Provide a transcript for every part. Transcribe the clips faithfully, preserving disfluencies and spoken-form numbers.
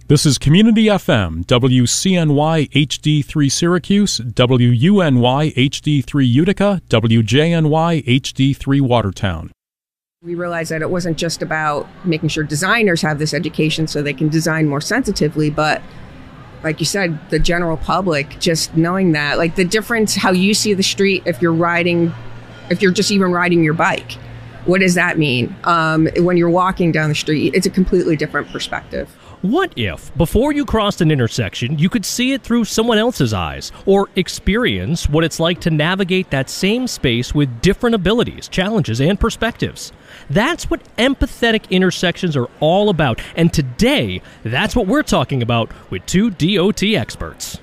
This is Community F M, W C N Y H D three Syracuse, W U N Y H D three Utica, W J N Y H D three Watertown. We realized that it wasn't just about making sure designers have this education so they can design more sensitively, but like you said, the general public, just knowing that, like the difference, how you see the street if you're riding, if you're just even riding your bike. What does that mean? Um, when you're walking down the street, it's a completely different perspective. What if, before you crossed an intersection, you could see it through someone else's eyes, or experience what it's like to navigate that same space with different abilities, challenges, and perspectives? That's what empathetic intersections are all about, and today, that's what we're talking about with two D O T experts.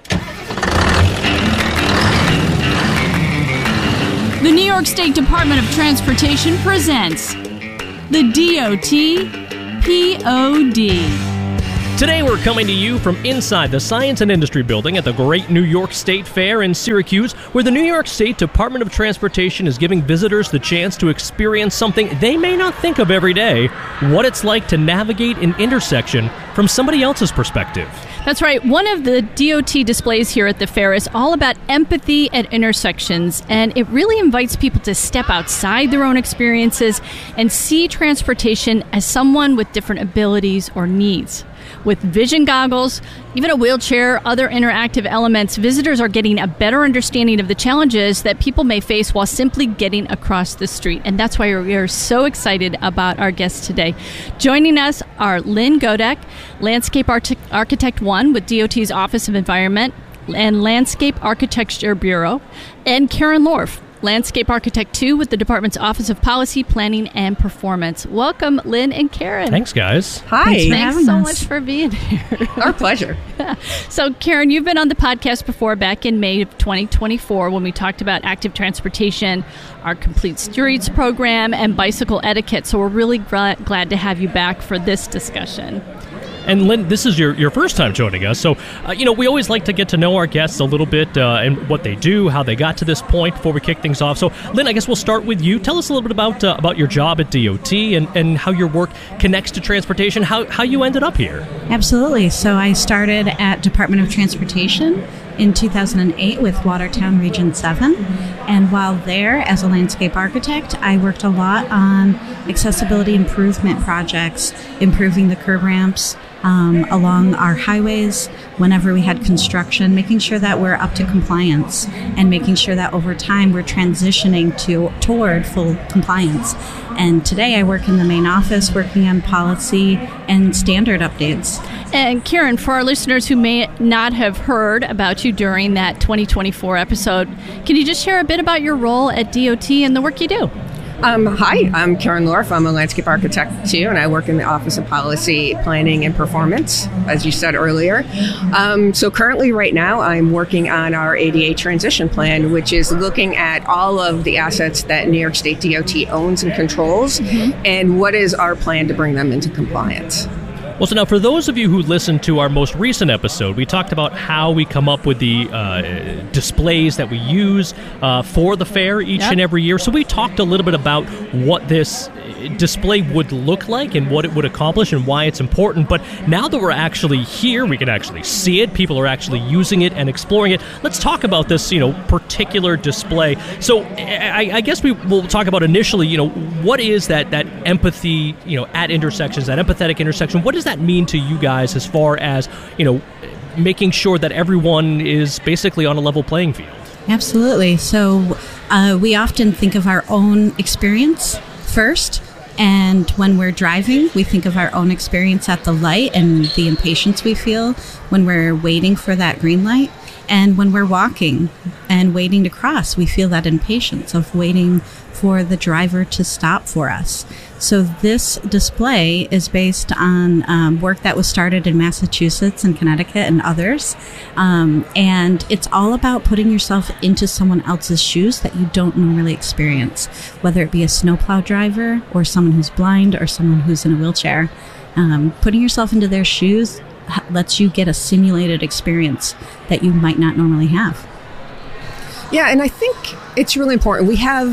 The New York State Department of Transportation presents the D O T P O D. Today we're coming to you from inside the Science and Industry Building at the Great New York State Fair in Syracuse, where the New York State Department of Transportation is giving visitors the chance to experience something they may not think of every day, what it's like to navigate an intersection from somebody else's perspective. That's right. One of the D O T displays here at the fair is all about empathy at intersections, and it really invites people to step outside their own experiences and see transportation as someone with different abilities or needs. With vision goggles, even a wheelchair, other interactive elements, visitors are getting a better understanding of the challenges that people may face while simply getting across the street. And that's why we are so excited about our guests today. Joining us are Lynn Godek, Landscape Arch- Architect one with D O T's Office of Environment and Landscape Architecture Bureau, and Karen Lorf, Landscape Architect two with the Department's Office of Policy, Planning, and Performance. Welcome, Lynn and Karen. Thanks, guys. Hi. Thanks, Thanks so us. much for being here. Our pleasure. So, Karen, you've been on the podcast before back in May of twenty twenty-four when we talked about active transportation, our Complete Streets program, and bicycle etiquette. So we're really glad, glad to have you back for this discussion. And Lynn, this is your, your first time joining us, so, uh, you know, we always like to get to know our guests a little bit uh, and what they do, how they got to this point before we kick things off. So, Lynn, I guess we'll start with you. Tell us a little bit about uh, about your job at D O T and, and how your work connects to transportation, how, how you ended up here. Absolutely. So I started at Department of Transportation in two thousand eight with Watertown Region seven. And while there, as a landscape architect, I worked a lot on accessibility improvement projects, improving the curb ramps um, along our highways whenever we had construction, making sure that we're up to compliance and making sure that over time we're transitioning to toward full compliance. And today I work in the main office working on policy and standard updates. And Karen, for our listeners who may not have heard about you during that twenty twenty-four episode, can you just share a bit about your role at D O T and the work you do? Um, hi, I'm Karen Lorf. I'm a landscape architect too, and I work in the Office of Policy, Planning, and Performance, as you said earlier. Um, so currently, right now, I'm working on our A D A transition plan, which is looking at all of the assets that New York State D O T owns and controls, mm-hmm. and what is our plan to bring them into compliance. Well, so now for those of you who listened to our most recent episode, we talked about how we come up with the uh, displays that we use uh, for the fair each yep. and every year. So we talked a little bit about what this display would look like and what it would accomplish and why it's important. But now that we're actually here, we can actually see it. People are actually using it and exploring it. Let's talk about this, you know, particular display. So I, I guess we will talk about initially, you know, what is that that empathy, you know, at intersections, that empathetic intersection? What does that mean to you guys as far as, you know, making sure that everyone is basically on a level playing field? Absolutely. So uh, we often think of our own experience first. And when we're driving, we think of our own experience at the light and the impatience we feel when we're waiting for that green light. And when we're walking and waiting to cross, we feel that impatience of waiting for the driver to stop for us. So this display is based on um, work that was started in Massachusetts and Connecticut and others. Um, and it's all about putting yourself into someone else's shoes that you don't normally experience, whether it be a snowplow driver or someone who's blind or someone who's in a wheelchair. Um, putting yourself into their shoes lets you get a simulated experience that you might not normally have. Yeah, and I think it's really important. We have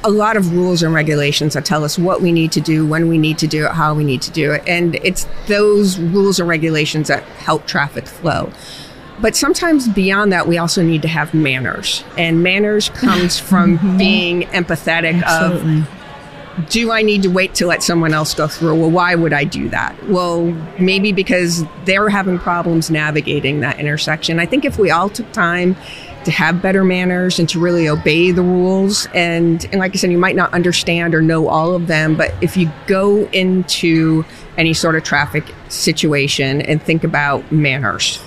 a lot of rules and regulations that tell us what we need to do, when we need to do it, how we need to do it. And it's those rules and regulations that help traffic flow. But sometimes beyond that, we also need to have manners. And manners comes from mm-hmm. being empathetic. Absolutely. Of, do I need to wait to let someone else go through? Well, why would I do that? Well, maybe because they're having problems navigating that intersection. I think if we all took time to have better manners and to really obey the rules, and, and like I said, you might not understand or know all of them, but if you go into any sort of traffic situation and think about manners,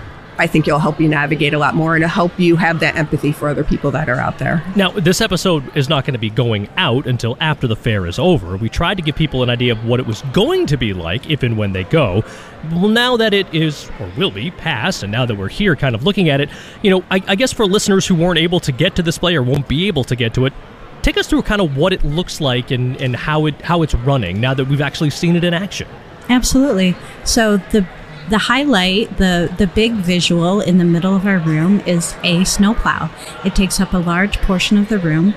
I think it'll help you navigate a lot more and it'll help you have that empathy for other people that are out there. Now, this episode is not going to be going out until after the fair is over. We tried to give people an idea of what it was going to be like if and when they go. Well, now that it is, or will be, past, and now that we're here kind of looking at it, you know, I, I guess for listeners who weren't able to get to display or won't be able to get to it, take us through kind of what it looks like and, and how it how it's running now that we've actually seen it in action. Absolutely. So the The highlight, the, the big visual in the middle of our room is a snowplow. It takes up a large portion of the room,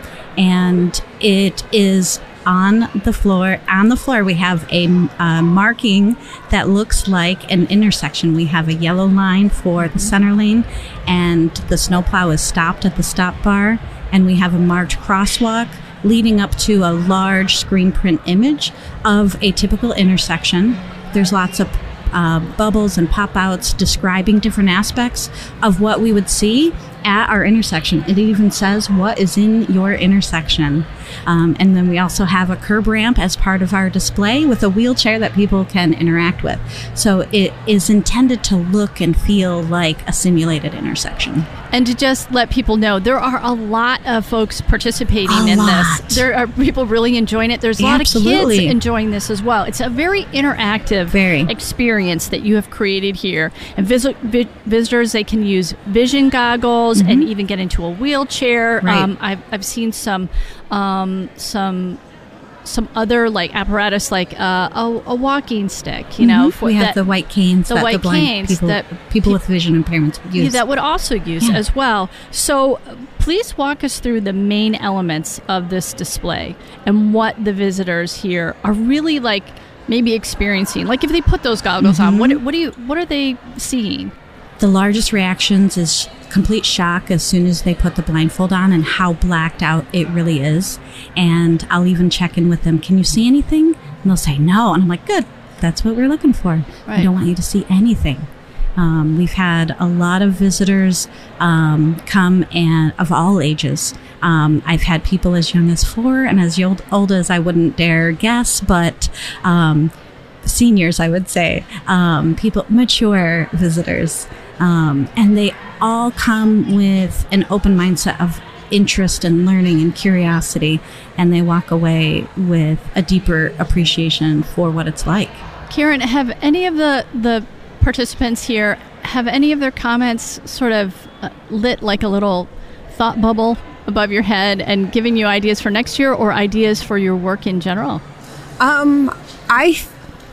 and it is on the floor. On the floor, we have a uh, marking that looks like an intersection. We have a yellow line for the center lane, and the snowplow is stopped at the stop bar, and we have a marked crosswalk leading up to a large screen print image of a typical intersection. There's lots of Uh, bubbles and pop-outs describing different aspects of what we would see at our intersection. It even says what is in your intersection. Um, and then we also have a curb ramp as part of our display with a wheelchair that people can interact with. So it is intended to look and feel like a simulated intersection. And to just let people know, there are a lot of folks participating a in lot. this. There are people really enjoying it. There's a lot Absolutely. of kids enjoying this as well. It's a very interactive very. experience that you have created here. And vis- vi- visitors, they can use vision goggles Mm-hmm. and even get into a wheelchair. Right. Um, I've, I've seen some um, some some other like apparatus like uh, a, a walking stick, you know. Mm-hmm. For we have that, the white canes the that white the blind canes people, that people pe- with vision impairments would use. that would also use Yeah. as well. So uh, please walk us through the main elements of this display and what the visitors here are really like maybe experiencing. Like if they put those goggles Mm-hmm. on, what what do you what are they seeing? The largest reactions is complete shock as soon as they put the blindfold on and how blacked out it really is. And I'll even check in with them. Can you see anything? And they'll say no. And I'm like, good. That's what we're looking for. Right. We don't want you to see anything. Um, we've had a lot of visitors um, come and of all ages. Um, I've had people as young as four and as old, old as I wouldn't dare guess, but um, seniors, I would say, um, people, mature visitors. Um, and they all come with an open mindset of interest and learning and curiosity, and they walk away with a deeper appreciation for what it's like. Karen, have any of the, the participants here, have any of their comments sort of uh, lit like a little thought bubble above your head and giving you ideas for next year or ideas for your work in general? Um, I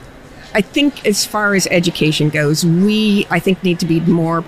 I think as far as education goes, we, I think, need to be more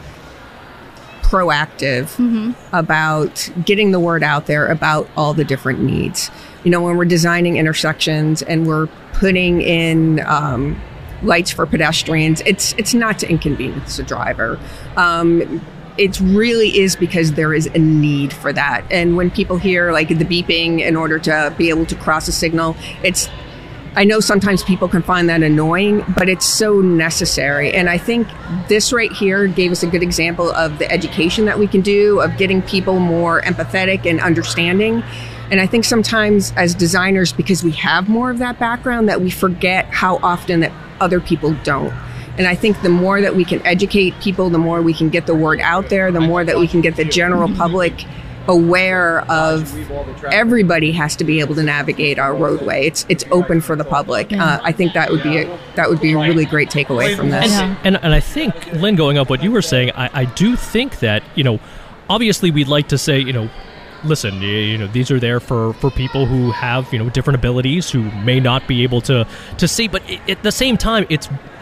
proactive mm-hmm. about getting the word out there about all the different needs. You know, when we're designing intersections and we're putting in um, lights for pedestrians, it's it's not to inconvenience the driver. Um, it really is because there is a need for that. And when people hear like the beeping in order to be able to cross a signal, it's I know sometimes people can find that annoying, but it's so necessary. And I think this right here gave us a good example of the education that we can do, of getting people more empathetic and understanding. And I think sometimes as designers, because we have more of that background, that we forget how often that other people don't. And I think the more that we can educate people, the more we can get the word out there, the more that we can get the general public aware of everybody has to be able to navigate our roadway. It's it's open for the public. Uh, I think that would be a, that would be a really great takeaway from this. And, and and I think, Lynn, going up what you were saying, I, I do think that, you know, obviously we'd like to say, you know, listen, you know, these are there for, for people who have, you know, different abilities, who may not be able to, to see, but at the same time, it's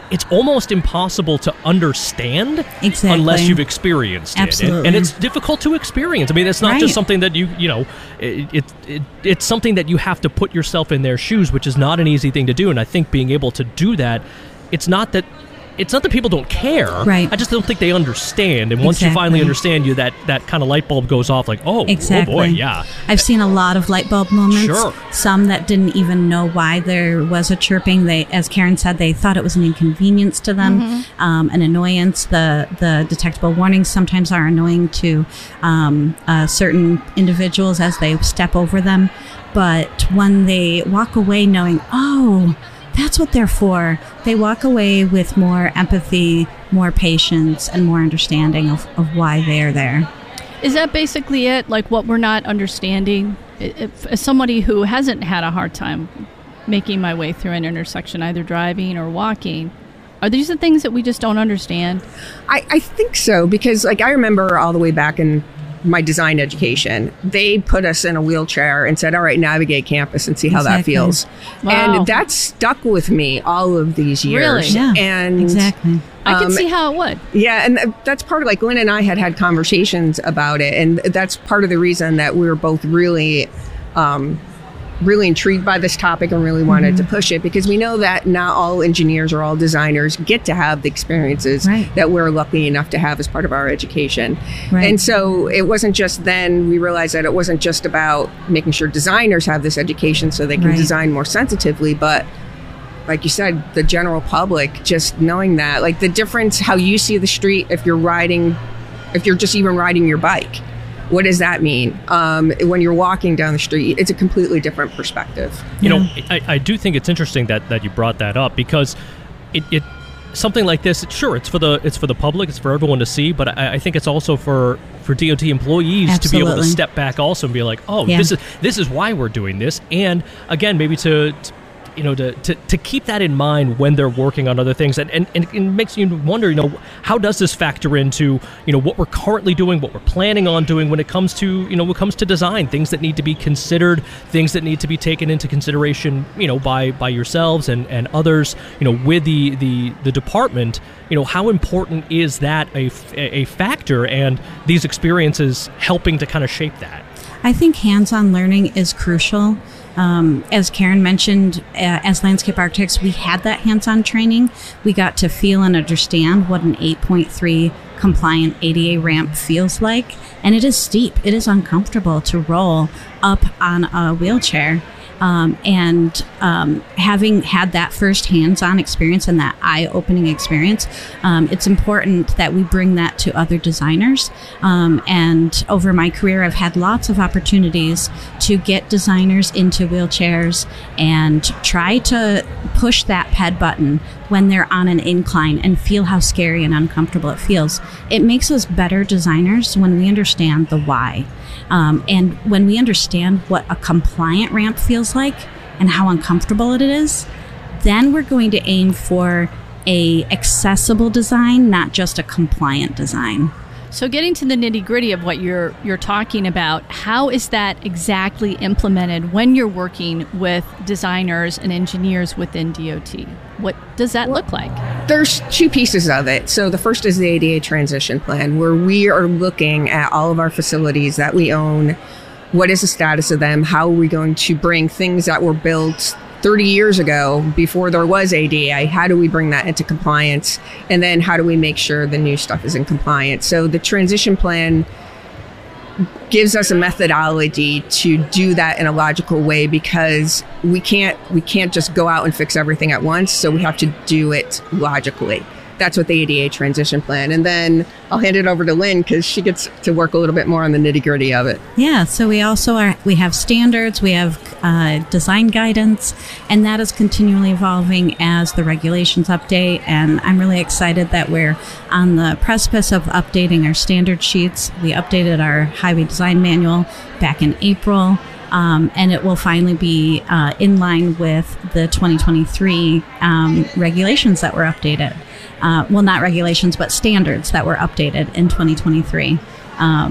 it's almost impossible to understand exactly. unless you've experienced Absolutely. it. And, and it's difficult to experience. I mean, it's not right. just something that you, you know, it, it, it it's something that you have to put yourself in their shoes, which is not an easy thing to do. And I think being able to do that, it's not that It's not that people don't care. Right. I just don't think they understand. And once exactly. you finally understand, you that, that kind of light bulb goes off like, oh, exactly. oh boy, yeah. I've seen a lot of light bulb moments. Sure. Some that didn't even know why there was a chirping. They, as Karen said, they thought it was an inconvenience to them, mm-hmm. um, an annoyance. The the detectable warnings sometimes are annoying to um, uh, certain individuals as they step over them. But when they walk away knowing, oh, that's what they're for, they walk away with more empathy, more patience, and more understanding of, of why they're there. Is that basically it? Like what we're not understanding? If, as somebody who hasn't had a hard time making my way through an intersection, either driving or walking, are these the things that we just don't understand? I, I think so, because like I remember all the way back in my design education, they put us in a wheelchair and said, all right, navigate campus and see how exactly. that feels. Wow. And that stuck with me all of these years. Really? Yeah, and exactly. I can um, see how it would. Yeah, and that's part of, like, Lynn and I had had conversations about it, and that's part of the reason that we were both really um, really intrigued by this topic and really wanted mm-hmm. to push it, because we know that not all engineers or all designers get to have the experiences right. that we're lucky enough to have as part of our education. Right. And so it wasn't just then, we realized that it wasn't just about making sure designers have this education so they can right. design more sensitively, but like you said, the general public, just knowing that, like the difference, how you see the street if you're riding, if you're just even riding your bike. What does that mean? Um, when you're walking down the street, it's a completely different perspective. You Yeah. know, I, I do think it's interesting that, that you brought that up, because it, it something like this, sure, it's for the it's for the public, it's for everyone to see, but I, I think it's also for, for D O T employees Absolutely. to be able to step back also and be like, oh, Yeah. this is this is why we're doing this, and again, maybe to, to you know, to, to, to keep that in mind when they're working on other things. And, and, and it makes you wonder, you know, how does this factor into, you know, what we're currently doing, what we're planning on doing when it comes to, you know, when it comes to design, things that need to be considered, things that need to be taken into consideration, you know, by, by yourselves and, and others, you know, with the, the, the department. You know, how important is that a, a factor, and these experiences helping to kind of shape that? I think hands-on learning is crucial. Um, as Karen mentioned, uh, as landscape architects, we had that hands-on training. We got to feel and understand what an eight point three compliant A D A ramp feels like. And it is steep. It is uncomfortable to roll up on a wheelchair. Um, and um, having had that first hands-on experience and that eye-opening experience, um, it's important that we bring that to other designers. Um, and over my career, I've had lots of opportunities to get designers into wheelchairs and try to push that P E D button when they're on an incline and feel how scary and uncomfortable it feels. It makes us better designers when we understand the why. Um, and when we understand what a compliant ramp feels like and how uncomfortable it is, then we're going to aim for a accessible design, not just a compliant design. So getting to the nitty-gritty of what you're you're talking about, how is that exactly implemented when you're working with designers and engineers within D O T? What does that look like? There's two pieces of it. So the first is the A D A transition plan, where we are looking at all of our facilities that we own. What is the status of them? How are we going to bring things that were built thirty years ago, before there was A D A, how do we bring that into compliance? And then how do we make sure the new stuff is in compliance? So the transition plan gives us a methodology to do that in a logical way, because we can't we can't just go out and fix everything at once. So we have to do it logically. That's what the A D A transition plan. And then I'll hand it over to Lynn, because she gets to work a little bit more on the nitty gritty of it. Yeah, so we also are, we have standards, we have uh, design guidance, and that is continually evolving as the regulations update. And I'm really excited that we're on the precipice of updating our standard sheets. We updated our highway design manual back in April. Um, and it will finally be uh, in line with the twenty twenty-three um, regulations that were updated. Uh, well, not regulations, but standards that were updated in twenty twenty-three. Um,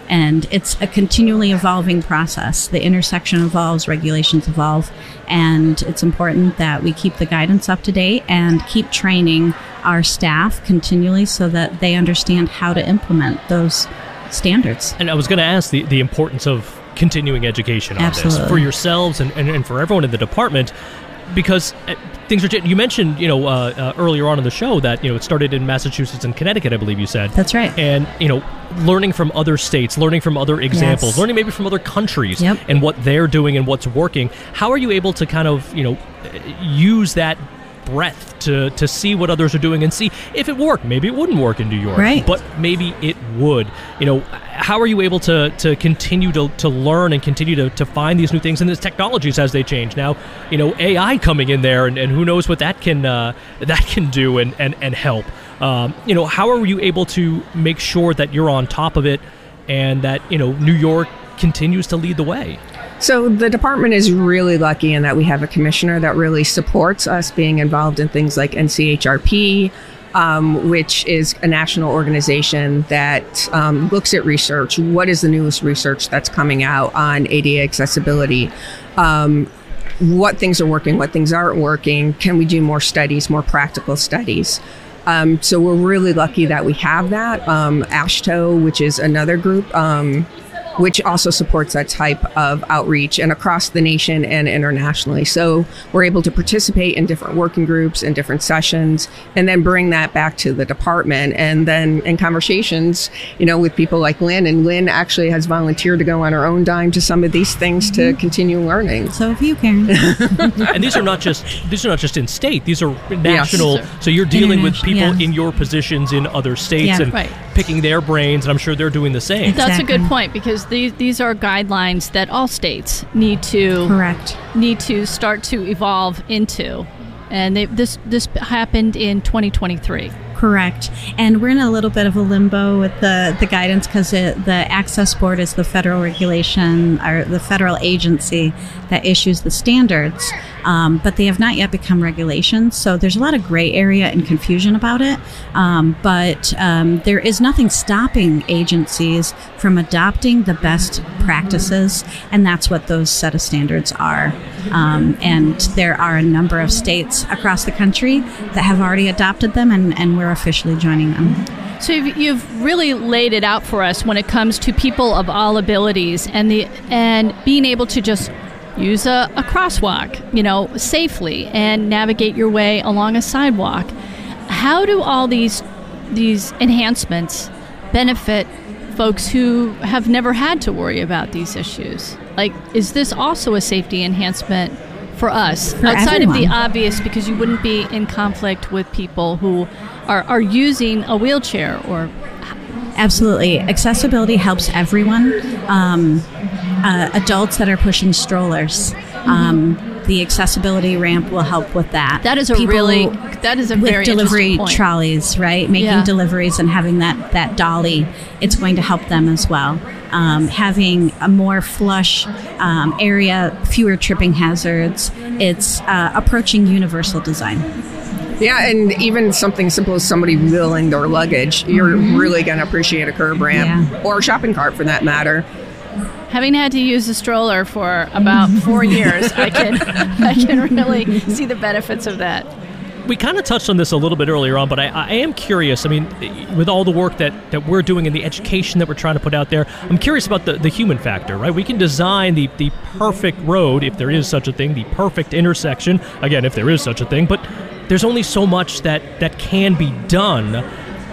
And it's a continually evolving process. The intersection evolves, regulations evolve, and it's important that we keep the guidance up to date and keep training our staff continually so that they understand how to implement those standards. And I was going to ask the, the importance of continuing education on Absolutely. this for yourselves and, and, and for everyone in the department, because things are changing. You mentioned, you know, uh, uh, earlier on in the show that, you know, it started in Massachusetts and Connecticut, I believe you said. That's right. And, you know, learning from other states, learning from other examples, Yes. learning maybe from other countries Yep. and what they're doing and what's working. How are you able to kind of, you know, use that breadth to, to see what others are doing and see if it worked? Maybe it wouldn't work in New York, Right. but maybe it would. You know, how are you able to, to continue to, to learn and continue to, to find these new things and these technologies as they change? Now, you know, A I coming in there, and, and who knows what that can uh, that can do and, and, and help. Um, you know, how are you able to make sure that you're on top of it and that, you know, New York continues to lead the way? So the department is really lucky in that we have a commissioner that really supports us being involved in things like N C H R P, um, which is a national organization that um, looks at research. What is the newest research that's coming out on A D A accessibility? Um, what things are working, what things aren't working? Can we do more studies, more practical studies? Um, so we're really lucky that we have that. Um, AASHTO, which is another group, um, which also supports that type of outreach and across the nation and internationally. So we're able to participate in different working groups and different sessions and then bring that back to the department. And then in conversations, you know, with people like Lynn, and Lynn actually has volunteered to go on her own dime to some of these things to continue learning. So have you, Karen. And these are not just these are not just in state. These are national. Yes. So you're dealing with people International, yeah. in your positions in other states Yeah. and Right. picking their brains, and I'm sure they're doing the same. Exactly. That's a good point, because these these are guidelines that all states need to Correct. need to start to evolve into, and they, this this happened in twenty twenty-three. Correct. And we're in a little bit of a limbo with the, the guidance because the Access Board is the federal regulation or the federal agency that issues the standards, um, but they have not yet become regulations. So there's a lot of gray area and confusion about it. Um, but um, there is nothing stopping agencies from adopting the best practices, and that's what those set of standards are. Um, and there are a number of states across the country that have already adopted them, and, and we're officially joining them. So you've, you've really laid it out for us when it comes to people of all abilities and the and being able to just use a, a crosswalk, you know, safely and navigate your way along a sidewalk. How do all these these enhancements benefit folks who have never had to worry about these issues? Like, is this also a safety enhancement for us For outside everyone. of the obvious, because you wouldn't be in conflict with people who are, are using a wheelchair or Absolutely. Accessibility helps everyone. Um, uh, adults that are pushing strollers. Um, the accessibility ramp will help with that. that is a People really that is a with very delivery interesting point. trolleys, right? Making Yeah. deliveries and having that, that dolly, it's going to help them as well. Um, having a more flush um, area, fewer tripping hazards. It's uh, approaching universal design. Yeah, and even something simple as somebody wheeling their luggage, you're really going to appreciate a curb ramp Yeah. or a shopping cart for that matter. Having had to use a stroller for about four years, I can I can really see the benefits of that. We kind of touched on this a little bit earlier on, but I, I am curious. I mean, with all the work that, that we're doing and the education that we're trying to put out there, I'm curious about the, the human factor, right? We can design the, the perfect road, if there is such a thing, the perfect intersection, again, if there is such a thing, but there's only so much that, that can be done.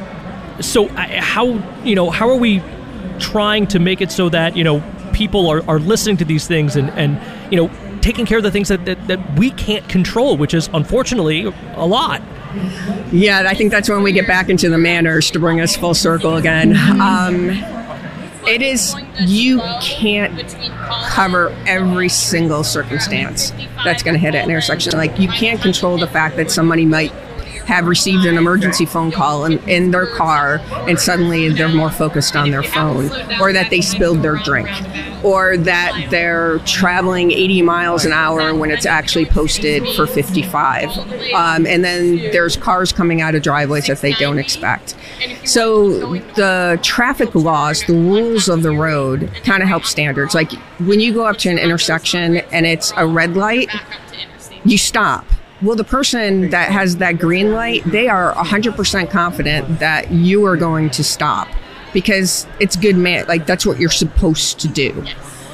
So I, how, you know, how are we trying to make it so that, you know, people are, are listening to these things and, and you know, taking care of the things that, that, that we can't control, which is unfortunately a lot. Yeah, I think that's when we get back into the manners to bring us full circle again. Um, it is, you can't cover every single circumstance that's going to hit at an intersection. Like, you can't control the fact that somebody might have received an emergency phone call in, in their car and suddenly they're more focused on their phone, or that they spilled their drink, or that they're traveling eighty miles an hour when it's actually posted for fifty-five. Um, and then there's cars coming out of driveways that they don't expect. So the traffic laws, the rules of the road kind of help standards. Like when you go up to an intersection and it's a red light, you stop. Well, the person that has that green light, they are one hundred percent confident that you are going to stop because it's good man. Like that's what you're supposed to do.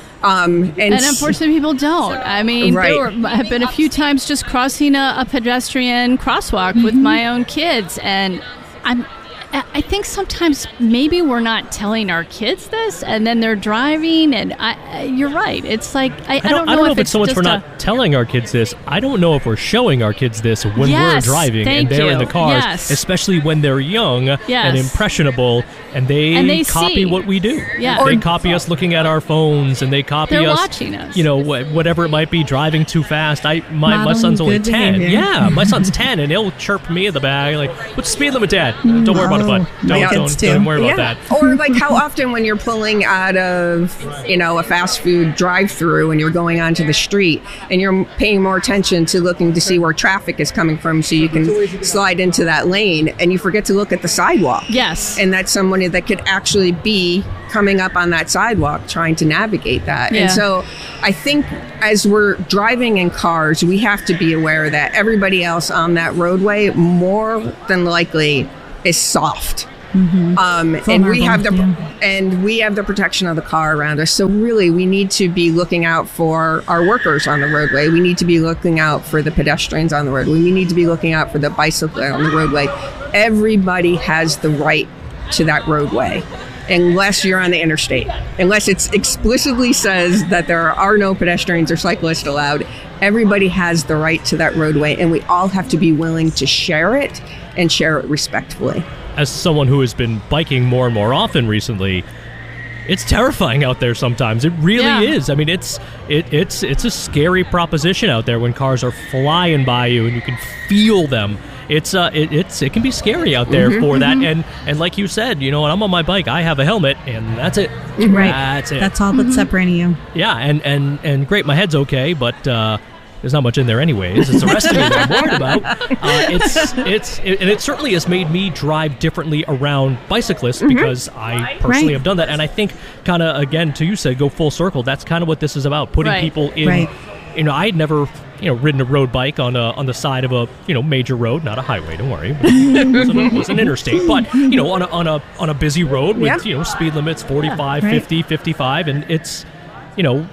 Um, and, and unfortunately, people don't. I mean, right. there were, have been a few times just crossing a, a pedestrian crosswalk mm-hmm. with my own kids, and I'm. I think sometimes maybe we're not telling our kids this, and then they're driving, and I, you're right. It's like, I, I, don't, I don't know, I don't know if if it's so much we're a, not telling our kids this. I don't know if we're showing our kids this when yes, we're driving and they're you. in the cars, yes. especially when they're young yes. and impressionable, and they, and they copy see. what we do. Yeah. They Or, copy us looking at our phones, and they copy they're us, watching us. you know, wh- whatever it might be, driving too fast. I My, my son's only ten. Behavior. Yeah, my son's ten, and he'll chirp me in the back, like, what's the speed limit, Dad? Don't worry about it, bud. Don't, Yeah. don't, don't worry about that. Or like how often when you're pulling out of, you know, a fast food drive-through and you're going onto the street and you're paying more attention to looking to see where traffic is coming from so you can slide into that lane, and you forget to look at the sidewalk. Yes. And that's somebody that could actually be coming up on that sidewalk trying to navigate that. Yeah. And so I think as we're driving in cars, we have to be aware that everybody else on that roadway more than likely is soft. Mm-hmm. Um, and we have the yeah. and we have the protection of the car around us. So really, we need to be looking out for our workers on the roadway. We need to be looking out for the pedestrians on the road. We need to be looking out for the bicycle on the roadway. Everybody has the right to that roadway, unless you're on the interstate. Unless it explicitly says that there are no pedestrians or cyclists allowed, everybody has the right to that roadway, and we all have to be willing to share it and share it respectfully. As someone who has been biking more and more often recently, it's terrifying out there sometimes. It really yeah. is. I mean, it's it, it's it's a scary proposition out there when cars are flying by you and you can feel them. It's uh, it, it's it can be scary out there mm-hmm, for that. Mm-hmm. And and like you said, you know, when I'm on my bike, I have a helmet, and that's it. Right. That's it. That's all that's mm-hmm. separating you. Yeah, and and and great, my head's okay, but. Uh, There's not much in there anyways. It's the rest of me that I'm worried about. Uh, it's it's it, and it certainly has made me drive differently around bicyclists mm-hmm. because I personally right. have done that. And I think kind of, again, to you said, go full circle. That's kind of what this is about, putting right. people in. Right. You know, I had never, you know, ridden a road bike on a, on the side of a, you know, major road, not a highway, don't worry. It was, an, it was an interstate, but, you know, on a on a on a busy road with, yeah. you know, speed limits forty-five, yeah, right. fifty, fifty-five, and it's. You know,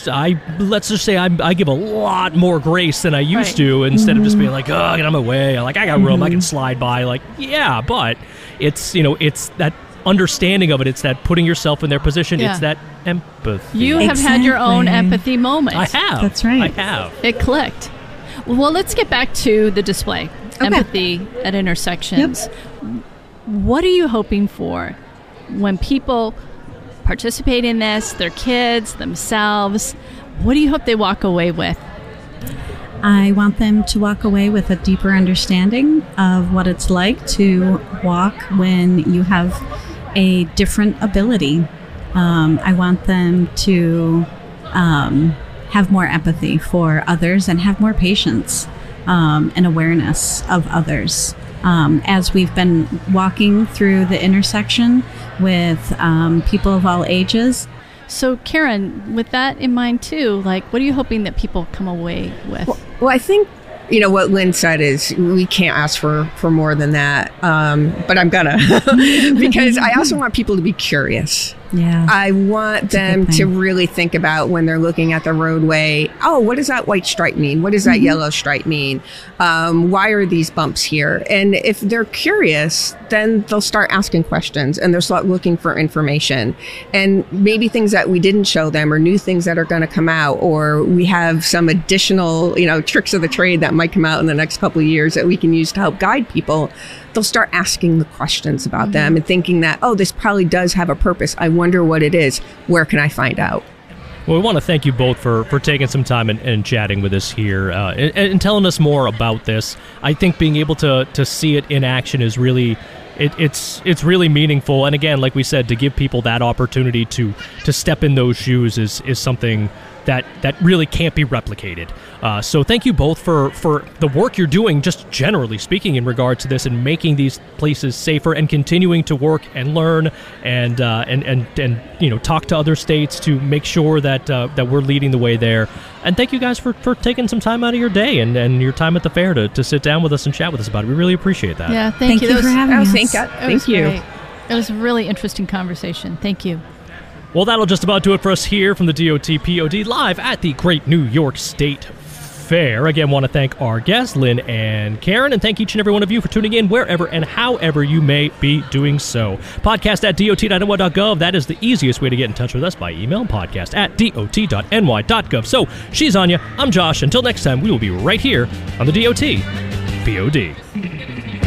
I let's just say I, I give a lot more grace than I used right. to. Instead mm-hmm. of just being like, oh, get out of my way. Like, I got room. Mm-hmm. I can slide by. Like, yeah, but it's, you know, it's that understanding of it. It's that putting yourself in their position. Yeah. It's that empathy. You have exactly. had your own empathy moment. I have. That's right. I have. It clicked. Well, let's get back to the display. Okay. Empathy at intersections. Yep. What are you hoping for when people participate in this, their kids, themselves? What do you hope they walk away with? I want them to walk away with a deeper understanding of what it's like to walk when you have a different ability. Um, I want them to um, have more empathy for others and have more patience um, and awareness of others. Um, as we've been walking through the intersection with um, people of all ages. So, Karen, with that in mind too, like, what are you hoping that people come away with? Well, well I think, you know, what Lynn said is we can't ask for, for more than that, um, but I'm gonna, because I also want people to be curious. Yeah. I want them to really think about when they're looking at the roadway, oh, what does that white stripe mean? What does that mm-hmm. yellow stripe mean? Um, why are these bumps here? And if they're curious, then they'll start asking questions and they'll start looking for information. And maybe things that we didn't show them or new things that are going to come out, or we have some additional, you know, tricks of the trade that might come out in the next couple of years that we can use to help guide people. They'll start asking the questions about mm-hmm. them and thinking that, oh, this probably does have a purpose. I wonder what it is. Where can I find out? Well, we want to thank you both for, for taking some time and, and chatting with us here uh, and, and telling us more about this. I think being able to, to see it in action is really... It, it's it's really meaningful, and again, like we said, to give people that opportunity to to step in those shoes is is something that that really can't be replicated. Uh, so thank you both for, for the work you're doing, just generally speaking, in regard to this and making these places safer and continuing to work and learn and uh, and, and and you know talk to other states to make sure that uh, that we're leading the way there. And thank you guys for, for taking some time out of your day and, and your time at the fair to, to sit down with us and chat with us about it. We really appreciate that. Yeah, thank, thank you, you was, for having oh, us. Thank, God. thank you. Great. It was a really interesting conversation. Thank you. Well, that'll just about do it for us here from the D O T P O D live at the Great New York State Fair. Again, want to thank our guests, Lynn and Karen, and thank each and every one of you for tuning in wherever and however you may be doing so. Podcast at D O T dot N Y dot gov. That is the easiest way to get in touch with us by email. Podcast at D O T dot N Y dot gov. So, she's Anya. I'm Josh. Until next time, we will be right here on the D O T P O D.